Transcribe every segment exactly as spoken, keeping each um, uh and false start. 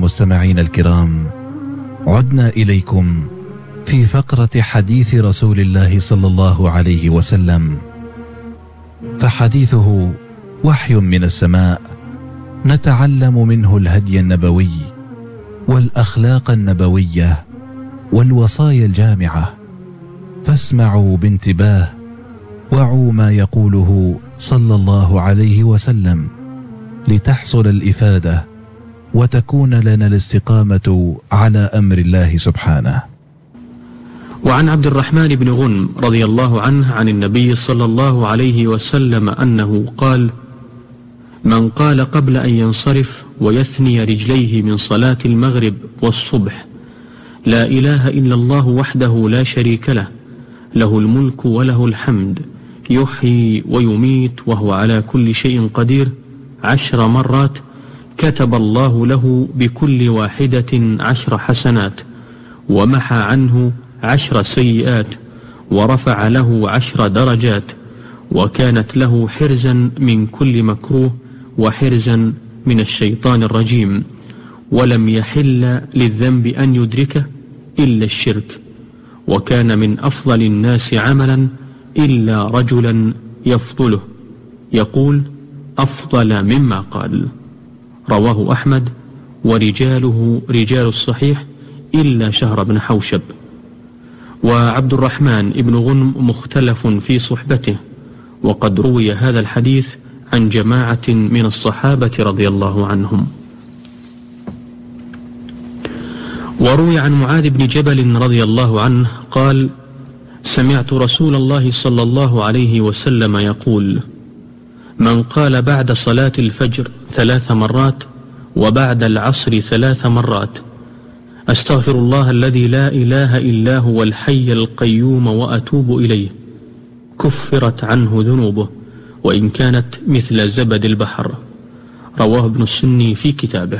المستمعين الكرام، عدنا إليكم في فقرة حديث رسول الله صلى الله عليه وسلم، فحديثه وحي من السماء نتعلم منه الهدي النبوي والأخلاق النبوية والوصايا الجامعة، فاسمعوا بانتباه وعوا ما يقوله صلى الله عليه وسلم لتحصل الإفادة وتكون لنا الاستقامة على أمر الله سبحانه. وعن عبد الرحمن بن غنم رضي الله عنه عن النبي صلى الله عليه وسلم أنه قال: من قال قبل أن ينصرف ويثني رجليه من صلاة المغرب والصبح: لا إله إلا الله وحده لا شريك له، له الملك وله الحمد، يحيي ويميت وهو على كل شيء قدير، عشر مرات، كتب الله له بكل واحدة عشر حسنات، ومحى عنه عشر سيئات، ورفع له عشر درجات، وكانت له حرزا من كل مكروه وحرزا من الشيطان الرجيم، ولم يحل للذنب أن يدركه إلا الشرك، وكان من أفضل الناس عملا إلا رجلا يفضله يقول أفضل مما قال. رواه أحمد ورجاله رجال الصحيح إلا شهر بن حوشب. وعبد الرحمن بن غنم مختلف في صحبته، وقد روي هذا الحديث عن جماعة من الصحابة رضي الله عنهم. وروي عن معاذ بن جبل رضي الله عنه قال: سمعت رسول الله صلى الله عليه وسلم يقول: من قال بعد صلاة الفجر ثلاث مرات وبعد العصر ثلاث مرات: أستغفر الله الذي لا إله إلا هو الحي القيوم وأتوب إليه، كفرت عنه ذنوبه وإن كانت مثل زبد البحر. رواه ابن السني في كتابه.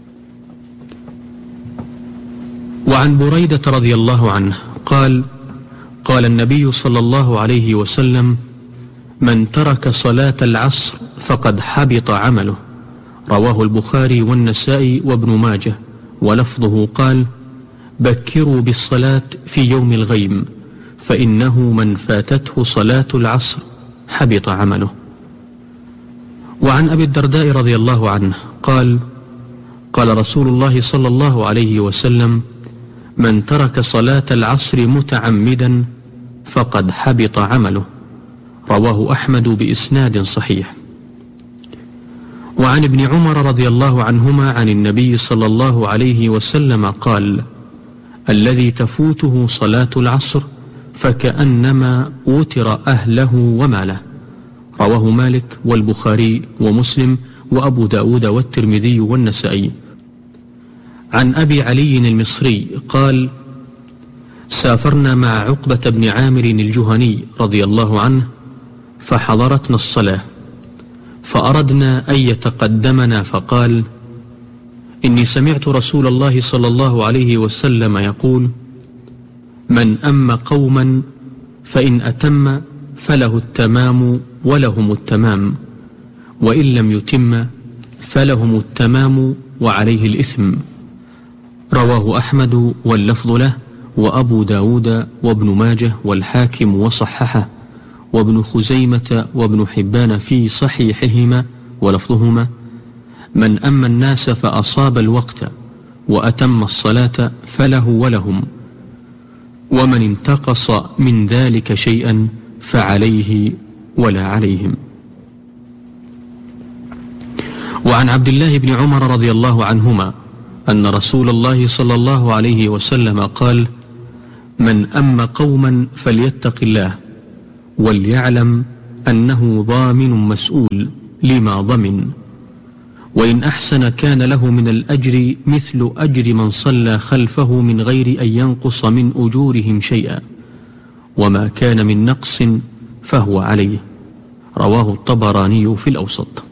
وعن بريدة رضي الله عنه قال: قال النبي صلى الله عليه وسلم: من ترك صلاة العصر فقد حبط عمله. رواه البخاري والنسائي وابن ماجه، ولفظه قال: بكروا بالصلاة في يوم الغيم، فإنه من فاتته صلاة العصر حبط عمله. وعن أبي الدرداء رضي الله عنه قال: قال رسول الله صلى الله عليه وسلم: من ترك صلاة العصر متعمدا فقد حبط عمله. رواه أحمد بإسناد صحيح. وعن ابن عمر رضي الله عنهما عن النبي صلى الله عليه وسلم قال: الذي تفوته صلاة العصر فكأنما وتر أهله وماله. رواه مالك والبخاري ومسلم وأبو داود والترمذي والنسائي. عن أبي علي المصري قال: سافرنا مع عقبة بن عامر الجهني رضي الله عنه، فحضرتنا الصلاة، فأردنا أن يتقدمنا، فقال: إني سمعت رسول الله صلى الله عليه وسلم يقول: من أم قوما فإن أتم فله التمام ولهم التمام، وإن لم يتم فلهم التمام وعليه الإثم. رواه أحمد واللفظ له، وأبو داود وابن ماجه والحاكم وصححه، وابن خزيمة وابن حبان في صحيحهما، ولفظهما: من أما الناس فأصاب الوقت وأتم الصلاة فله ولهم، ومن انتقص من ذلك شيئا فعليه ولا عليهم. وعن عبد الله بن عمر رضي الله عنهما أن رسول الله صلى الله عليه وسلم قال: من أم قوما فليتق الله وليعلم أنه ضامن مسؤول لما ضمن، وإن أحسن كان له من الأجر مثل أجر من صلى خلفه من غير أن ينقص من أجورهم شيئا، وما كان من نقص فهو عليه. رواه الطبراني في الأوسط.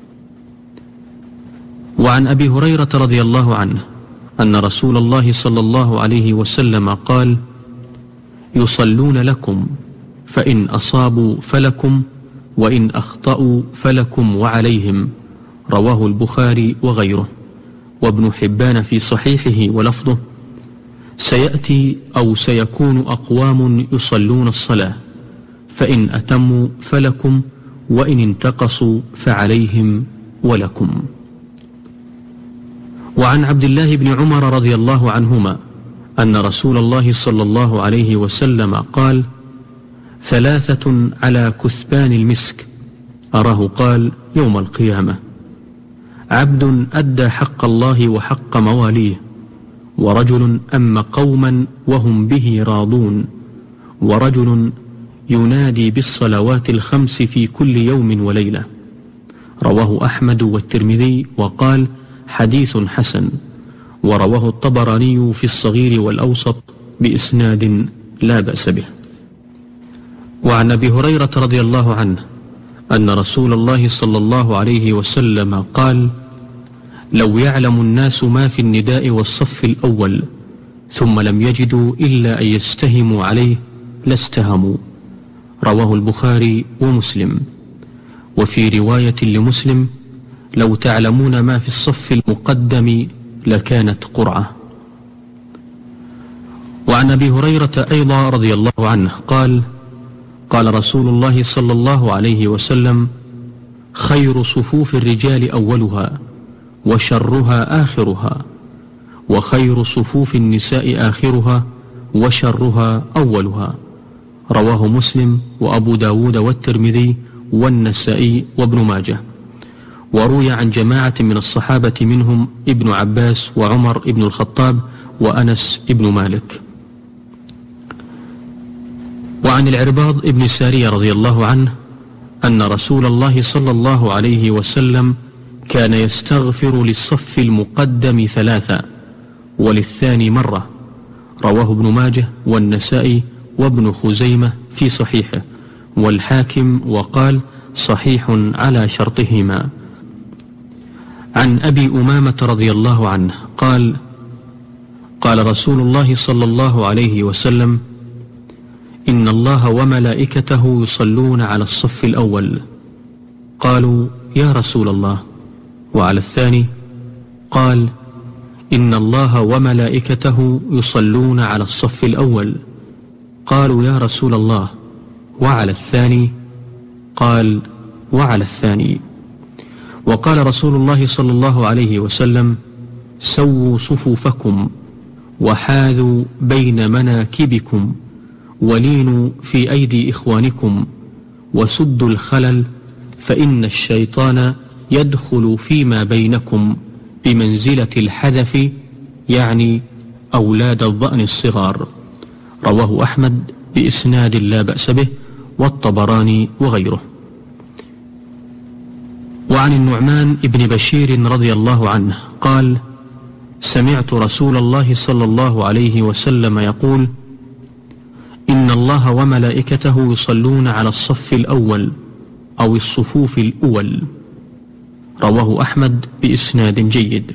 وعن أبي هريرة رضي الله عنه أن رسول الله صلى الله عليه وسلم قال: يصلون لكم فإن أصابوا فلكم وإن أخطأوا فلكم وعليهم. رواه البخاري وغيره. وابن حبان في صحيحه ولفظه: سيأتي أو سيكون أقوام يصلون الصلاة، فإن أتموا فلكم، وإن انتقصوا فعليهم ولكم. وعن عبد الله بن عمر رضي الله عنهما أن رسول الله صلى الله عليه وسلم قال: ثلاثة على كثبان المسك، أراه قال يوم القيامة: عبد أدى حق الله وحق مواليه، ورجل أم قوما وهم به راضون، ورجل ينادي بالصلوات الخمس في كل يوم وليلة. رواه أحمد والترمذي وقال: حديث حسن. ورواه الطبراني في الصغير والأوسط بإسناد لا بأس به. وعن أبي هريرة رضي الله عنه أن رسول الله صلى الله عليه وسلم قال: لو يعلم الناس ما في النداء والصف الأول ثم لم يجدوا إلا أن يستهموا عليه لاستهموا. رواه البخاري ومسلم. وفي رواية لمسلم: لو تعلمون ما في الصف المقدم لكانت قرعة. وعن أبي هريرة أيضا رضي الله عنه قال: قال رسول الله صلى الله عليه وسلم: خير صفوف الرجال أولها، وشرها آخرها، وخير صفوف النساء آخرها، وشرها أولها. رواه مسلم وأبو داود والترمذي والنسائي وابن ماجه. وروي عن جماعة من الصحابة منهم ابن عباس وعمر ابن الخطاب وأنس ابن مالك. وعن العرباض ابن سارية رضي الله عنه أن رسول الله صلى الله عليه وسلم كان يستغفر للصف المقدم ثلاثا وللثاني مرة. رواه ابن ماجه والنسائي وابن خزيمة في صحيحه، والحاكم وقال: صحيح على شرطهما. عن أبي أمامة رضي الله عنه قال: قال رسول الله صلى الله عليه وسلم: إن الله وملائكته يصلون على الصف الأول. قالوا: يا رسول الله، وعلى الثاني؟ قال: إن الله وملائكته يصلون على الصف الأول. قالوا: يا رسول الله، وعلى الثاني؟ قال: وعلى الثاني. وقال رسول الله صلى الله عليه وسلم: سووا صفوفكم، وحاذوا بين مناكبكم، ولينوا في أيدي إخوانكم، وسدوا الخلل، فإن الشيطان يدخل فيما بينكم بمنزلة الحذف، يعني أولاد الضأن الصغار. رواه أحمد بإسناد لا بأس به، والطبراني وغيره. وعن النعمان ابن بشير رضي الله عنه قال: سمعت رسول الله صلى الله عليه وسلم يقول: إن الله وملائكته يصلون على الصف الأول أو الصفوف الأول. رواه أحمد بإسناد جيد.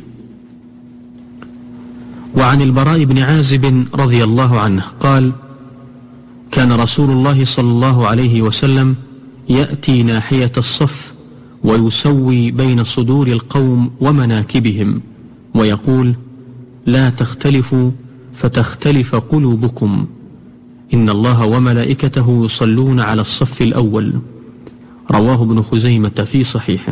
وعن البراء بن عازب رضي الله عنه قال: كان رسول الله صلى الله عليه وسلم يأتي ناحية الصف ويسوي بين صدور القوم ومناكبهم، ويقول: لا تختلفوا فتختلف قلوبكم، إن الله وملائكته يصلون على الصف الأول. رواه ابن خزيمة في صحيحه.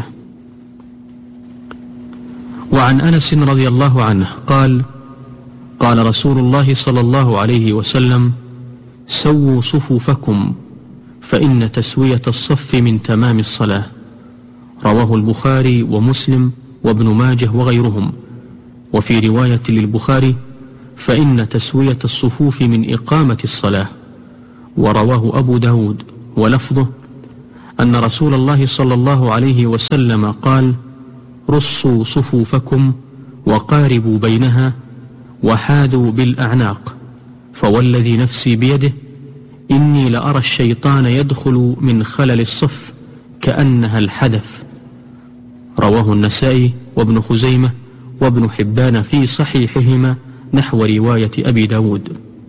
وعن أنس رضي الله عنه قال: قال رسول الله صلى الله عليه وسلم: سووا صفوفكم، فإن تسوية الصف من تمام الصلاة. رواه البخاري ومسلم وابن ماجه وغيرهم. وفي رواية للبخاري: فإن تسوية الصفوف من إقامة الصلاة. ورواه أبو داود ولفظه: أن رسول الله صلى الله عليه وسلم قال: رصوا صفوفكم وقاربوا بينها وحاذوا بالأعناق، فوالذي نفسي بيده إني لأرى الشيطان يدخل من خلل الصف كأنها الحدث. رواه النسائي وابن خزيمة وابن حبان في صحيحهما نحو رواية أبي داود.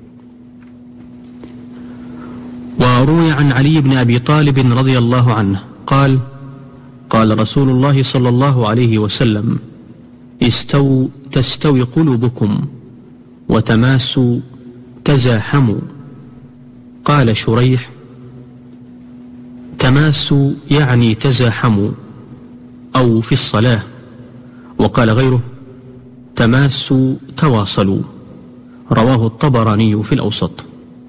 وروي عن علي بن أبي طالب رضي الله عنه قال: قال رسول الله صلى الله عليه وسلم: استووا تستوي قلوبكم وتماسوا تزاحموا. قال شريح: تماسوا يعني تزاحموا أو في الصلاة. وقال غيره: تماسوا تواصلوا. رواه الطبراني في الأوسط.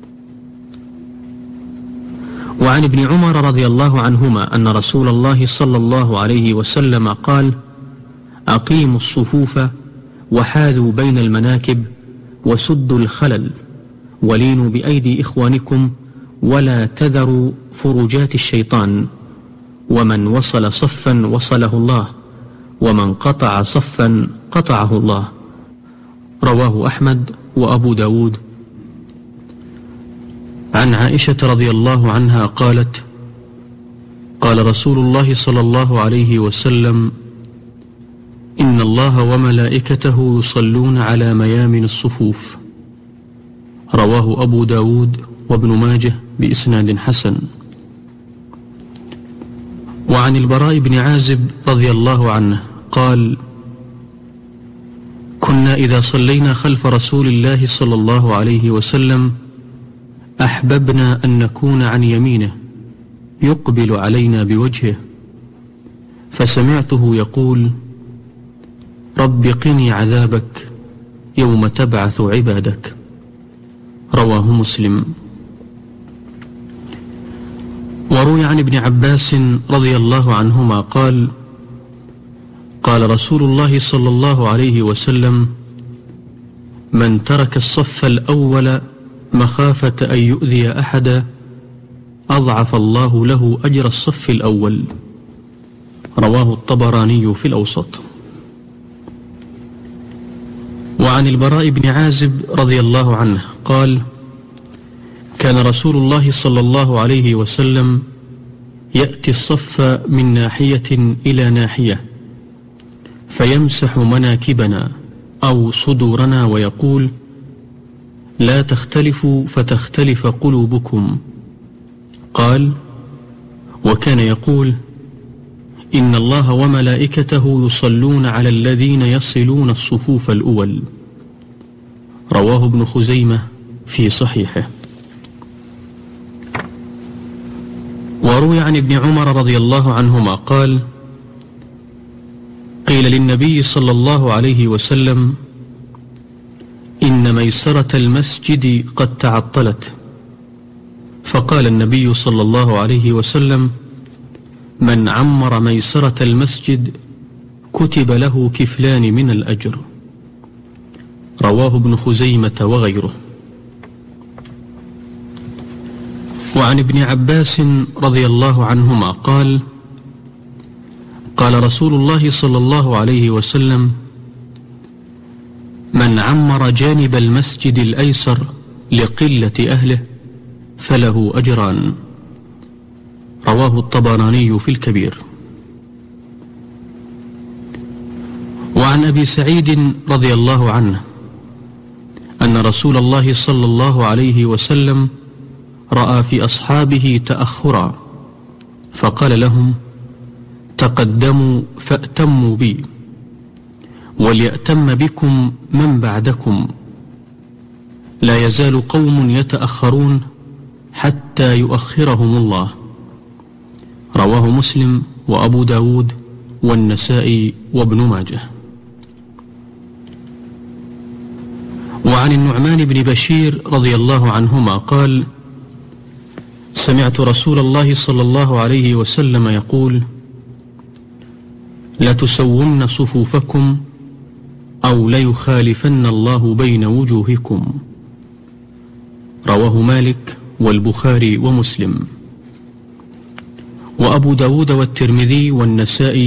وعن ابن عمر رضي الله عنهما أن رسول الله صلى الله عليه وسلم قال: أقيموا الصفوف وحاذوا بين المناكب وسدوا الخلل ولينوا بأيدي إخوانكم ولا تذروا فرجات الشيطان، ومن وصل صفا وصله الله، ومن قطع صفا قطعه الله. رواه أحمد وأبو داود. عن عائشة رضي الله عنها قالت: قال رسول الله صلى الله عليه وسلم: إن الله وملائكته يصلون على ميامن الصفوف. رواه أبو داود وابن ماجه بإسناد حسن. وعن البراء بن عازب رضي الله عنه قال: كنا إذا صلينا خلف رسول الله صلى الله عليه وسلم أحببنا أن نكون عن يمينه يقبل علينا بوجهه، فسمعته يقول: رب قني عذابك يوم تبعث عبادك. رواه مسلم. وروي عن ابن عباس رضي الله عنهما قال: قال رسول الله صلى الله عليه وسلم: من ترك الصف الأول مخافة أن يؤذي أحدا أضعف الله له أجر الصف الأول. رواه الطبراني في الأوسط. وعن البراء بن عازب رضي الله عنه قال: كان رسول الله صلى الله عليه وسلم يأتي الصف من ناحية إلى ناحية فيمسح مناكبنا أو صدورنا ويقول: لا تختلفوا فتختلف قلوبكم. قال: وكان يقول: إن الله وملائكته يصلون على الذين يصلون الصفوف الأول. رواه ابن خزيمة في صحيحه. وروي عن ابن عمر رضي الله عنهما قال: قيل للنبي صلى الله عليه وسلم: إن ميسرة المسجد قد تعطلت. فقال النبي صلى الله عليه وسلم: من عمر ميسرة المسجد كتب له كفلان من الأجر. رواه ابن خزيمة وغيره. وعن ابن عباس رضي الله عنهما قال: قال رسول الله صلى الله عليه وسلم: من عمر جانب المسجد الأيسر لقلة أهله فله أجران. رواه الطبراني في الكبير. وعن أبي سعيد رضي الله عنه أن رسول الله صلى الله عليه وسلم رأى في أصحابه تأخرا فقال لهم: تقدموا فأتموا بي وليأتم بكم من بعدكم، لا يزال قوم يتأخرون حتى يؤخرهم الله. رواه مسلم وأبو داود والنسائي وابن ماجه. وعن النعمان بن بشير رضي الله عنهما قال: سمعت رسول الله صلى الله عليه وسلم يقول: لتسون صفوفكم أو ليخالفن الله بين وجوهكم. رواه مالك والبخاري ومسلم وأبو داود والترمذي والنسائي